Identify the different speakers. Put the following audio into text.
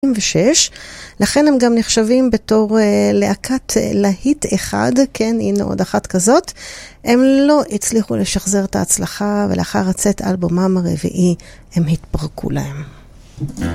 Speaker 1: לכן הם גם נחשבים בתור להקת להיט אחד, כן, הנה עוד אחת כזאת. הם לא הצליחו לשחזר את ההצלחה, ולאחר הצאת אלבומם הרביעי הם התפרקו להם.